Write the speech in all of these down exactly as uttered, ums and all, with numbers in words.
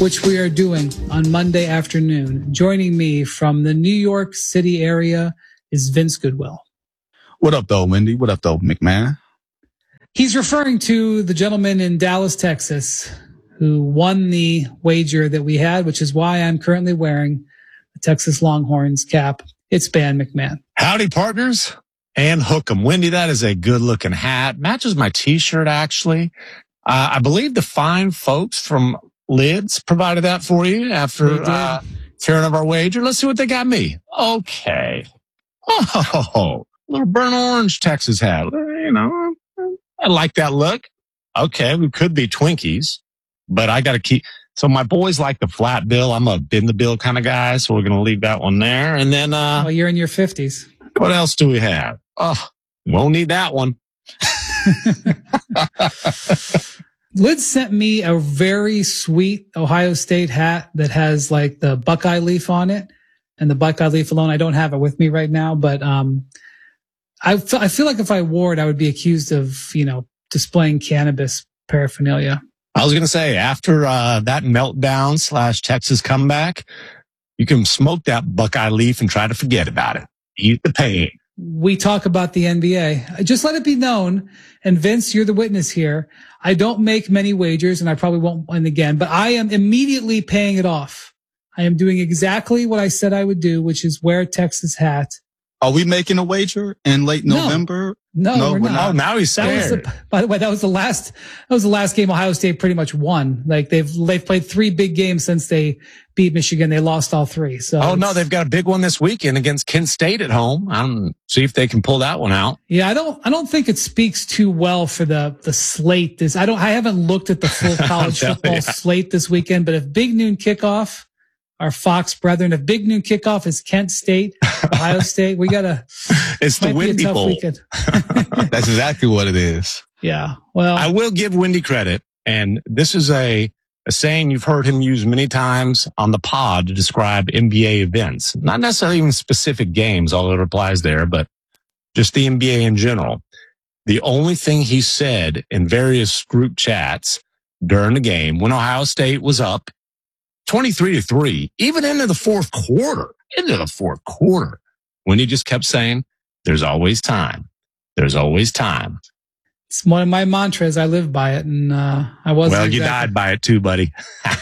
which we are doing on Monday afternoon. Joining me from the New York City area is Vince Goodwill. What up, though, Wendy? What up, though, McMahon? He's referring to the gentleman in Dallas, Texas, who won the wager that we had, which is why I'm currently wearing the Texas Longhorns cap. It's Ban McMahon. Howdy, partners. And hook 'em. Wendy, that is a good-looking hat. Matches my T-shirt, actually. Uh, I believe the fine folks from Lids provided that for you after uh, hearing of our wager. Let's see what they got me. Okay. Oh, little burnt orange Texas hat. You know, I like that look. Okay, we could be Twinkies, but I got to keep. So my boys like the flat bill. I'm a bend the bill kind of guy, so we're going to leave that one there. And then, uh, well, you're in your fifties. What else do we have? Oh, won't need that one. Liz sent me a very sweet Ohio State hat that has like the Buckeye leaf on it, and the Buckeye leaf alone. I don't have it with me right now, but um, I, f- I feel like if I wore it, I would be accused of, you know, displaying cannabis paraphernalia. I was going to say, after uh, that meltdown slash Texas comeback, you can smoke that Buckeye leaf and try to forget about it. Eat the pain. We talk about the N B A. Just let it be known, and Vince, you're the witness here. I don't make many wagers, and I probably won't win again, but I am immediately paying it off. I am doing exactly what I said I would do, which is wear a Texas hat. Are we making a wager in late No. November? No, No, we're we're not. not. Oh, now he's That was scared. the, by the way, that was the last, that was the last game Ohio State pretty much won. Like they've, they've played three big games since they beat Michigan. They lost all three. So, Oh, no, it's- they've got a big one this weekend against Kent State at home. I'm see if they can pull that one out. yeah, I don't, I don't think it speaks too well for the, the slate. This, I don't, I haven't looked at the full college telling football you. slate this weekend, but if Big Noon Kickoff, our Fox brethren, if Big Noon Kickoff is Kent State, Ohio State, we gotta, It's the might be a Windy tough Bowl. weekend. That's exactly what it is. Yeah. Well, I will give Windy credit, and this is a, a saying you've heard him use many times on the pod to describe N B A events. Not necessarily even specific games, although it applies there, but just the N B A in general. The only thing he said in various group chats during the game when Ohio State was up twenty-three to three, even into the fourth quarter, into the fourth quarter, when he just kept saying, there's always time. There's always time. it's one of my mantras. I live by it, and uh, I wasn't. Well, you exactly- died by it too, buddy.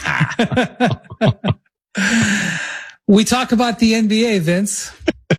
We talk about the N B A, Vince.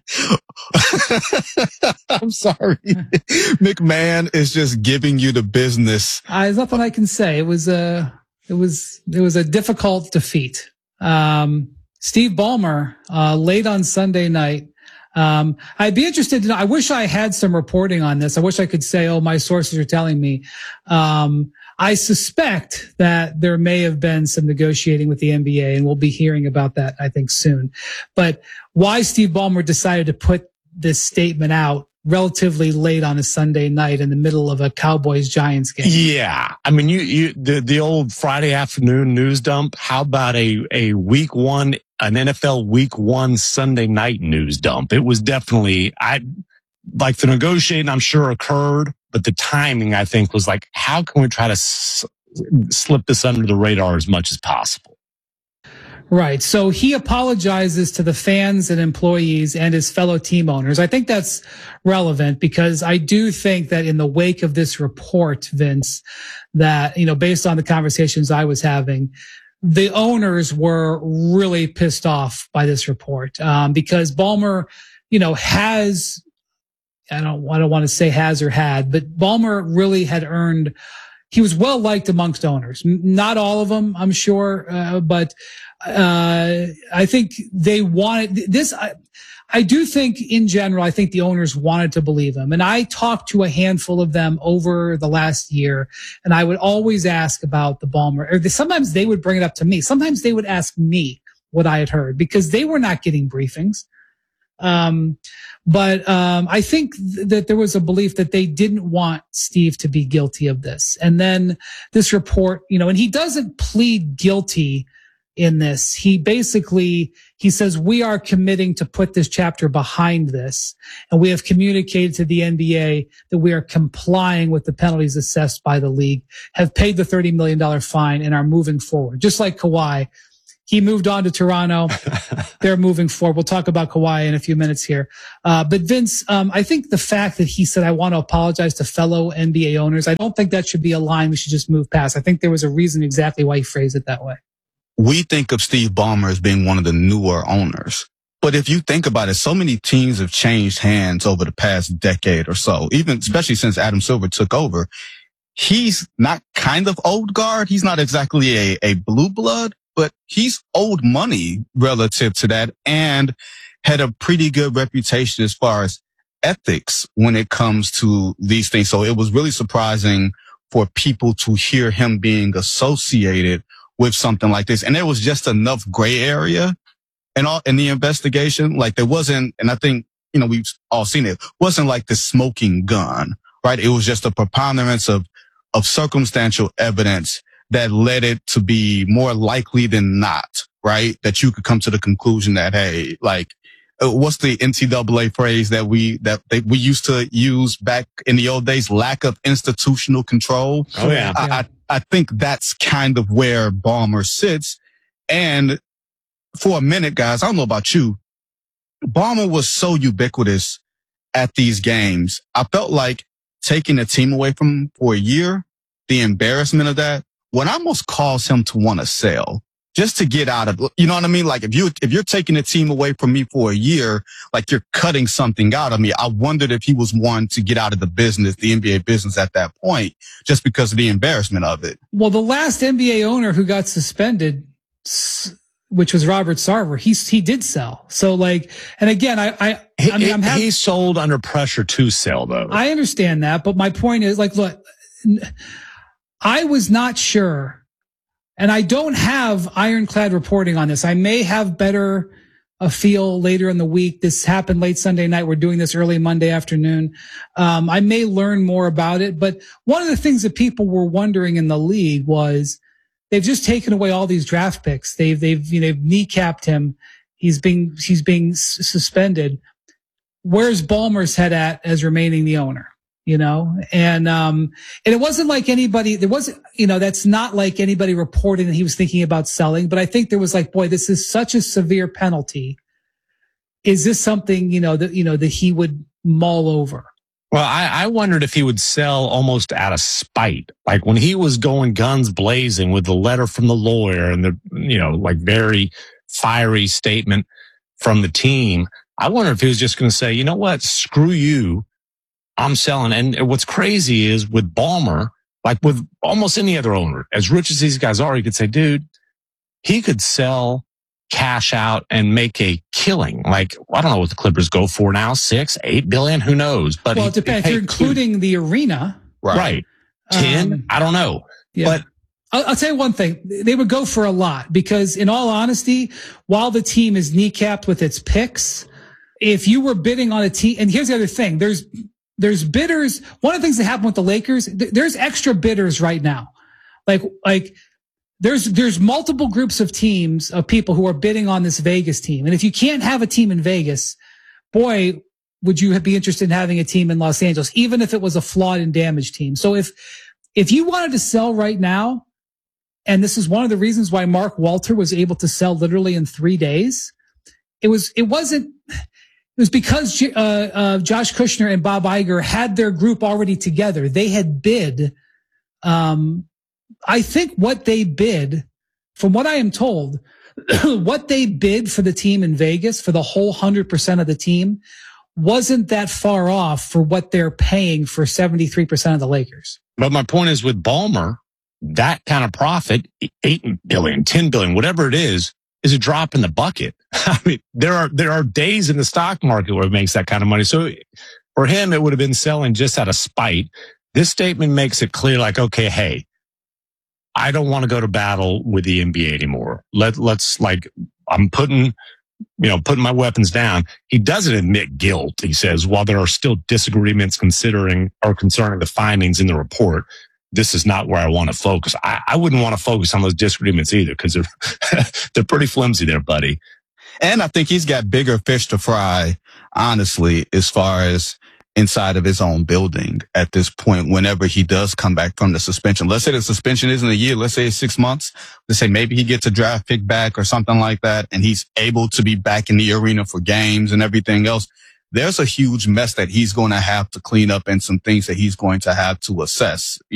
I'm sorry. McMahon is just giving you the business. Uh, there's nothing I can say. It was a, it was, it was a difficult defeat. Um, Steve Ballmer, uh, late on Sunday night. Um, I'd be interested to know, I wish I had some reporting on this. I wish I could say, oh, my sources are telling me. Um, I suspect that there may have been some negotiating with the N B A, and we'll be hearing about that, I think, soon. But why Steve Ballmer decided to put this statement out relatively late on a Sunday night in the middle of a Cowboys-Giants game? Yeah. I mean, you, you, the, the old Friday afternoon news dump. How about a, a week one, an N F L week one Sunday night news dump? It was definitely, I like the negotiating, I'm sure occurred, but the timing, I think, was like, how can we try to s- slip this under the radar as much as possible? Right. So he apologizes to the fans and employees and his fellow team owners. I think that's relevant because I do think that in the wake of this report, Vince, that, you know, based on the conversations I was having, the owners were really pissed off by this report, um, because Ballmer, you know, has, I don't, I don't want to say has or had, but Ballmer really had earned, he was well liked amongst owners. Not all of them, I'm sure, uh, but uh, I think they wanted this. I, I do think in general, I think the owners wanted to believe him. And I talked to a handful of them over the last year, and I would always ask about the Ballmer, or they, sometimes they would bring it up to me. Sometimes they would ask me what I had heard because they were not getting briefings. Um, but, um, I think th- that there was a belief that they didn't want Steve to be guilty of this. And then this report, you know, and he doesn't plead guilty in this. He basically, He says, we are committing to put this chapter behind this. And we have communicated to the N B A that we are complying with the penalties assessed by the league, have paid the thirty million dollars fine, and are moving forward. Just like Kawhi. He moved on to Toronto. They're moving forward. We'll talk about Kawhi in a few minutes here. Uh, but Vince, um, I think the fact that he said, I want to apologize to fellow N B A owners, I don't think that should be a line we should just move past. I think there was a reason exactly why he phrased it that way. We think of Steve Ballmer as being one of the newer owners. But if you think about it, so many teams have changed hands over the past decade or so, even especially since Adam Silver took over. He's not kind of old guard. He's not exactly a, a blue blood, but he's old money relative to that and had a pretty good reputation as far as ethics when it comes to these things. So it was really surprising for people to hear him being associated with something like this. And there was just enough gray area in all, in the investigation. Like there wasn't, and I think, you know, we've all seen it, wasn't like the smoking gun, right? It was just a preponderance of, of circumstantial evidence that led it to be more likely than not, right? That you could come to the conclusion that, hey, like, what's the N C double A phrase that we, that they, we used to use back in the old days? Lack of institutional control. Oh, yeah. I, I, I think that's kind of where Ballmer sits. And for a minute, guys, I don't know about you, Ballmer was so ubiquitous at these games. I felt like taking the team away from him for a year, the embarrassment of that, would almost cause him to want to sell just to get out of, you know what I mean? Like if you, if you're taking the team away from me for a year, like you're cutting something out of me. I wondered if he was one to get out of the business, the N B A business at that point, just because of the embarrassment of it. Well, the last N B A owner who got suspended, which was Robert Sarver, he, he did sell. So like, and again, I, I, I mean, I'm happy. He sold under pressure to sell though. I understand that, but my point is like, look, I was not sure, and I don't have ironclad reporting on this. I may have better a feel later in the week. This happened late Sunday night. We're doing this early Monday afternoon. Um, I may learn more about it, but one of the things that people were wondering in the league was they've just taken away all these draft picks. They've, they've, you know, kneecapped him. He's being, he's being s- suspended. Where's Ballmer's head at as remaining the owner? You know, and, um, and it wasn't like anybody, there wasn't, you know, that's not like anybody reporting that he was thinking about selling, but I think there was like, boy, this is such a severe penalty. Is this something, you know, that, you know, that he would mull over? Well, I, I wondered if he would sell almost out of spite. Like when he was going guns blazing with the letter from the lawyer and the, you know, like very fiery statement from the team. I wonder if he was just going to say, you know what, screw you. I'm selling. And what's crazy is with Ballmer, like with almost any other owner, as rich as these guys are, you could say, dude, he could sell, cash out, and make a killing. Like, I don't know what the Clippers go for now, six, eight billion, who knows? But well, it depends. If you're including two. The arena. Right. right. ten, um, I don't know. Yeah. But I'll, I'll tell you one thing. They would go for a lot because in all honesty, while the team is kneecapped with its picks, if you were bidding on a team, and here's the other thing, there's, There's bidders. One of the things that happened with the Lakers, th- there's extra bidders right now. Like, like there's, there's multiple groups of teams of people who are bidding on this Vegas team. And if you can't have a team in Vegas, boy, would you be interested in having a team in Los Angeles, even if it was a flawed and damaged team. So if, if you wanted to sell right now, and this is one of the reasons why Mark Walter was able to sell literally in three days, it was, it wasn't, It was because uh, uh, Josh Kushner and Bob Iger had their group already together. They had bid. Um, I think what they bid, from what I am told, what they bid for the team in Vegas, for the whole one hundred percent of the team, wasn't that far off for what they're paying for seventy-three percent of the Lakers. But my point is with Ballmer, that kind of profit, eight billion, ten billion, whatever it is, is a drop in the bucket. I mean, there are, there are days in the stock market where it makes that kind of money. So for him, it would have been selling just out of spite. This statement makes it clear, like, okay, hey, I don't want to go to battle with the N B A anymore. Let, let's like, I'm putting, you know, putting my weapons down. He doesn't admit guilt. He says, while there are still disagreements considering or concerning the findings in the report, this is not where I want to focus. I, I wouldn't want to focus on those disagreements either because they're, they're pretty flimsy there, buddy. And I think he's got bigger fish to fry, honestly, as far as inside of his own building at this point, whenever he does come back from the suspension. Let's say the suspension isn't a year. Let's say it's six months. Let's say maybe he gets a draft pick back or something like that, and he's able to be back in the arena for games and everything else. There's a huge mess that he's going to have to clean up and some things that he's going to have to assess.